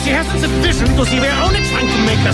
she hasn't sufficient to see we're only trying to make her